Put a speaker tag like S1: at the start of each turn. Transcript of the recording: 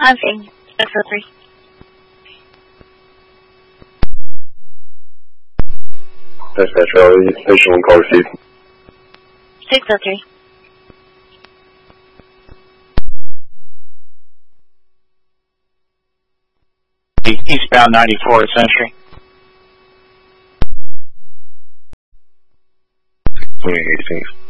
S1: I'm seeing 603.
S2: Dispatch Raleigh, station 1 call received.
S1: 603.
S3: Eastbound 94 at Century.
S2: 2818.